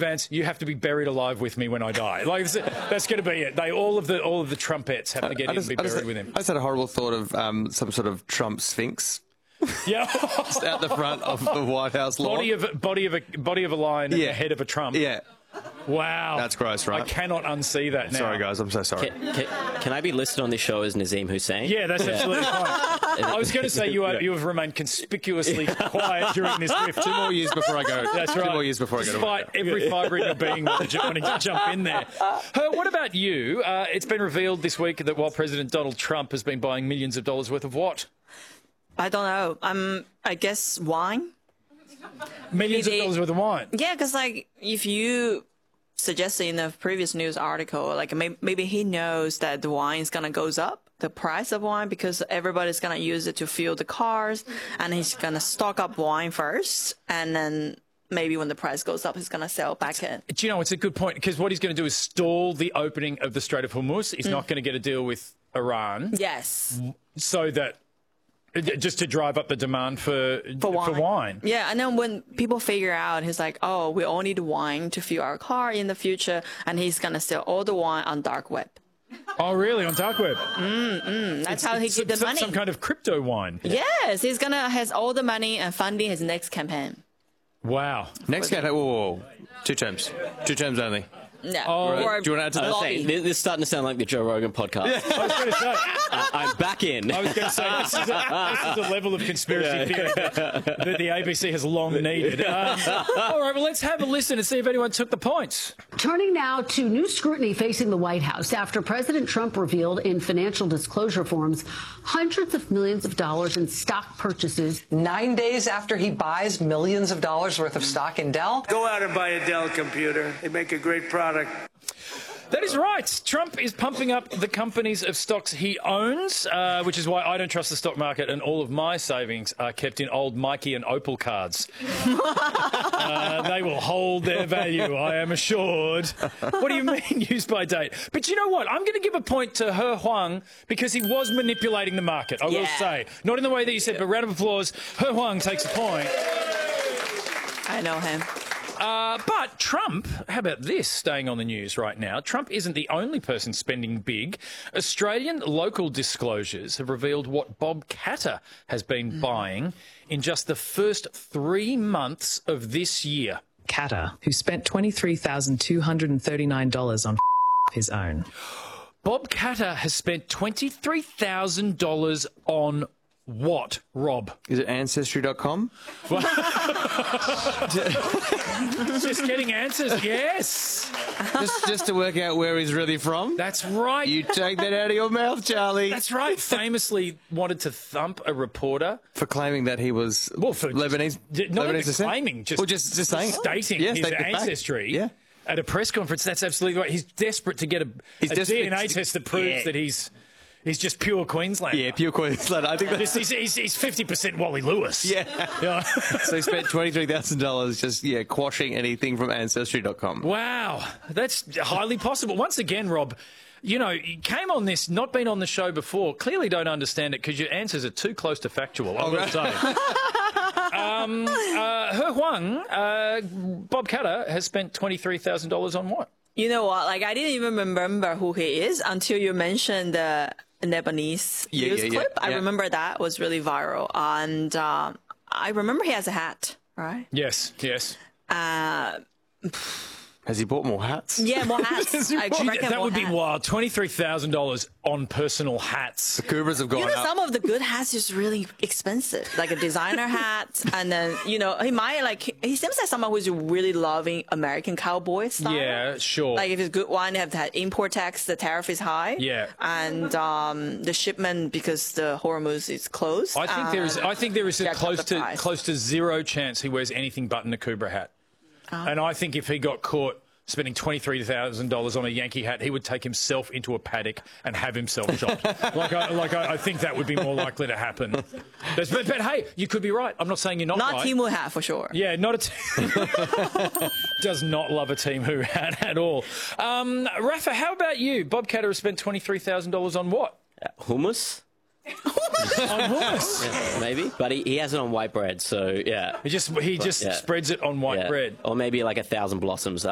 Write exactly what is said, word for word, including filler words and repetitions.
Vance, you have to be buried alive with me when I die. Like that's going to be it. They all of the all of the Trumpets have to get I in just, and be buried just, with him. I just had a horrible thought of um, some sort of Trump Sphinx. Yeah, just out the front of the White House lawn. Body of body of a body of a lion and yeah. the head of a Trump. Yeah. Wow. That's gross, right? I cannot unsee that now. Sorry, guys. I'm so sorry. Can, can, can I be listed on this show as Nazim Hussain? Yeah, that's yeah. absolutely fine. I was going to say you are, you have remained conspicuously quiet during this riff. Two more years before I go. That's Two right. more years before I go. Despite every fibre in your being wanting to jump in there. Her, what about you? Uh, it's been revealed this week that while President Donald Trump has been buying millions of dollars worth of what? I don't know. Um, I guess wine. Millions Maybe, of dollars worth of wine. Yeah, because like if you suggested in the previous news article, like maybe, maybe he knows that the wine is gonna goes up, the price of wine, because everybody's gonna use it to fuel the cars, and he's gonna stock up wine first, and then maybe when the price goes up, he's going to sell back in. Do you know, it's a good point, because what he's going to do is stall the opening of the Strait of Hormuz. He's mm. not going to get a deal with Iran. Yes. So that, just to drive up the demand for, for, wine. for wine. Yeah, and then when people figure out, he's like, oh, we all need wine to fuel our car in the future, and he's going to sell all the wine on dark web. Oh, really? On dark web? Mm, mm. That's it's, how he gets the some, money. Some kind of crypto wine. Yes, he's going to has all the money and funding his next campaign. Wow. Next campaign, whoa, whoa, whoa. Two terms. Two terms only. Yeah. Oh, or do you want to add to that? Say, this is starting to sound like the Joe Rogan podcast. Yeah. I was going to say. Uh, I'm back in. I was going to say, this is, a, this is a level of conspiracy yeah. theory that, that the A B C has long needed. Um, all right, well, let's have a listen and see if anyone took the points. Turning now to new scrutiny facing the White House after President Trump revealed in financial disclosure forms hundreds of millions of dollars in stock purchases. Nine days after he buys millions of dollars worth of stock in Dell. Go out and buy a Dell computer. They make a great product. That is right. Trump is pumping up the companies of stocks he owns, uh, which is why I don't trust the stock market, and all of my savings are kept in old Mikey and Opal cards. uh, they will hold their value, I am assured. What do you mean, use by date? But you know what? I'm going to give a point to He Huang because he was manipulating the market, I yeah. will say. Not in the way that you said, but round of applause. He Huang takes a point. I know him. Uh, but Trump, how about this, staying on the news right now? Trump isn't the only person spending big. Australian local disclosures have revealed what Bob Katter has been mm. buying in just the first three months of this year. Katter, who spent twenty-three thousand two hundred thirty-nine dollars on his own. Bob Katter has spent twenty-three thousand dollars on what, Rob? Is it Ancestry dot com? Just getting answers, yes. Just, just to work out where he's really from? That's right. You take that out of your mouth, Charlie. That's right. Famously wanted to thump a reporter. For claiming that he was well, for Lebanese. Just, not Lebanese even claiming, just, well, just, just saying stating yeah, his state ancestry. Yeah. At a press conference, that's absolutely right. He's desperate to get a, a D N A to, test that proves yeah. that he's he's just pure Queenslander. Yeah, pure Queenslander. I think that's... He's, he's, he's fifty percent Wally Lewis. Yeah. yeah. So he spent twenty-three thousand dollars just, yeah, quashing anything from Ancestry dot com. Wow. That's highly possible. Once again, Rob, you know, you came on this, not been on the show before, clearly don't understand it because your answers are too close to factual, I will right. say. um, uh, He Huang, uh, Bob Katter, has spent twenty-three thousand dollars on what? You know what? Like, I didn't even remember who he is until you mentioned the Lebanese yeah, news yeah, clip. yeah, I yeah. remember that was really viral. And um, I remember he has a hat, right? Yes, yes. Uh, Has he bought more hats? Yeah, more hats. I Gee, reckon that more would be hats. wild. twenty-three thousand dollars on personal hats. The Kubras have gone You know, up. some of the good hats is really expensive, like a designer hat. And then, you know, he might, like, he seems like someone who's really loving American cowboy style. Yeah, sure. Like, if it's a good one, they have that import tax, the tariff is high. Yeah. And um, the shipment, because the Hormuz is closed. I think there is. I think there is a jacked up close the to price. close to zero chance he wears anything but an Kubra hat. Oh. And I think if he got caught spending twenty-three thousand dollars on a Yankee hat, he would take himself into a paddock and have himself shot. like, I, like I, I think that would be more likely to happen. But, but, but hey, you could be right. I'm not saying you're not, Not right. Temu hat, for sure. Yeah, not a team. Does not love a team who hat at all. Um, Rafa, how about you? Bob Katter has spent twenty-three thousand dollars on what? Uh, hummus? On hummus. Yeah, maybe, but he, he has it on white bread, so yeah. He just he just yeah. spreads it on white yeah. bread. Or maybe like a thousand blossoms.